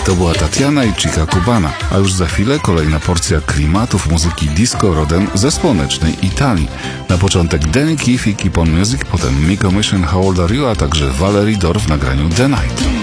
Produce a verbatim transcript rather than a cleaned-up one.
To była Tatiana i Chica Cubana, a już za chwilę kolejna porcja klimatów muzyki disco rodem ze słonecznej Italii. Na początek Danny Keith i Keep On Music, potem Miko Mission How Old Are You, a także Valerie Dor w nagraniu The Night.